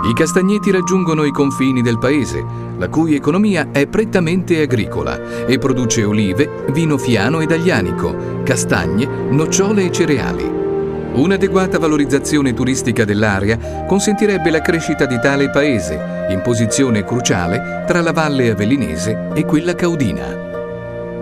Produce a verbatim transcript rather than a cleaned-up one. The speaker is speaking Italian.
I castagneti raggiungono i confini del paese, la cui economia è prettamente agricola e produce olive, vino fiano ed aglianico, castagne, nocciole e cereali. Un'adeguata valorizzazione turistica dell'area consentirebbe la crescita di tale paese, in posizione cruciale tra la Valle Avellinese e quella Caudina.